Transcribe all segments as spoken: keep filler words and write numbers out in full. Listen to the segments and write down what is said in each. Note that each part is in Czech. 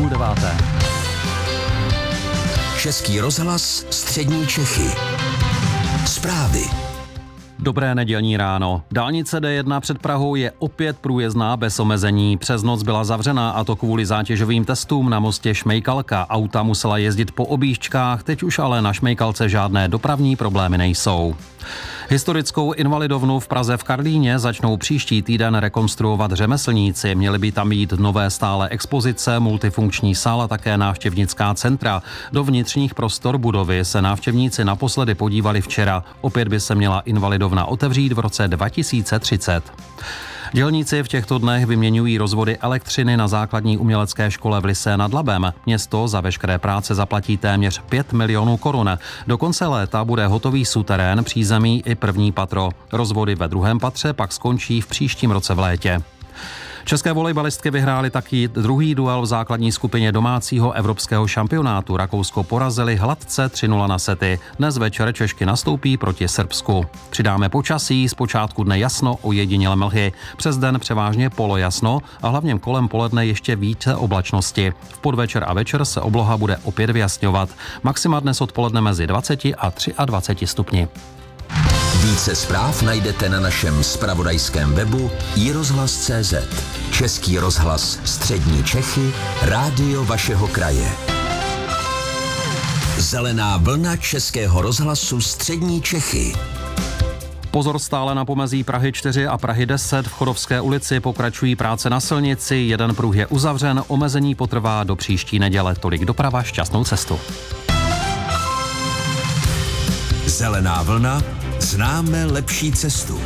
půl deváté. Český rozhlas Střední Čechy. Zprávy. Dobré nedělní ráno. Dálnice D jedna před Prahou je opět průjezdná bez omezení. Přes noc byla zavřená, a to kvůli zátěžovým testům na mostě Šmejkalka. Auta musela jezdit po objížďkách, teď už ale na Šmejkalce žádné dopravní problémy nejsou. Historickou invalidovnu v Praze v Karlíně začnou příští týden rekonstruovat řemeslníci. Měly by tam být nové stále expozice, multifunkční sál a také návštěvnická centra. Do vnitřních prostor budovy se návštěvníci naposledy podívali včera. Opět by se měla invalidovna otevřít v roce dva tisíce třicet. Dělníci v těchto dnech vyměňují rozvody elektřiny na základní umělecké škole v Lysé nad Labem. Město za veškeré práce zaplatí téměř pět milionů korun. Do konce léta bude hotový suterén, přízemí i první patro. Rozvody ve druhém patře pak skončí v příštím roce v létě. České volejbalistky vyhrály taky druhý duel v základní skupině domácího evropského šampionátu. Rakousko porazili hladce tři nula na sety. Dnes večer Češky nastoupí proti Srbsku. Přidáme počasí, zpočátku dne jasno, ojediněle mlhy. Přes den převážně polojasno a hlavně kolem poledne ještě více oblačnosti. V podvečer a večer se obloha bude opět vyjasňovat. Maxima dnes odpoledne mezi dvacet a dvacet tři stupni. Více zpráv najdete na našem zpravodajském webu i rozhlas tečka cé zet. Český rozhlas Střední Čechy, rádio vašeho kraje. Zelená vlna Českého rozhlasu Střední Čechy. Pozor stále na pomezí Prahy čtyři a Prahy deset. V Chodovské ulici pokračují práce na silnici, jeden pruh je uzavřen, omezení potrvá do příští neděle. Tolik doprava, šťastnou cestu. Zelená vlna, známe lepší cestu.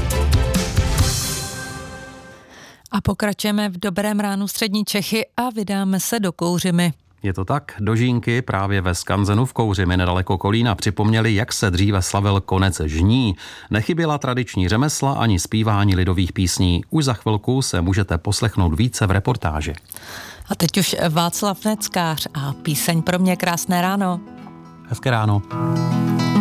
A pokračujeme v dobrém ránu Střední Čechy a vydáme se do Kouřimy. Je to tak, do Žínky právě ve skanzenu v Kouřimi nedaleko Kolína připomněli, jak se dříve slavil konec žní. Nechyběla tradiční řemesla ani zpívání lidových písní. Už za chvilku se můžete poslechnout více v reportáži. A teď už Václav Neckář a píseň Pro mě krásné ráno. Hezké ráno.